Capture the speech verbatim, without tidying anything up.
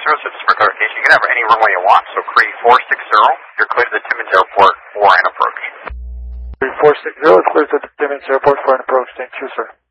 zero, so just for clarification, you can have any runway you want. So Cree four six zero, you're clear to the Timmins Airport for an approach. Cree four six zero, clear to the Timmins Airport for an approach. Thank you, sir.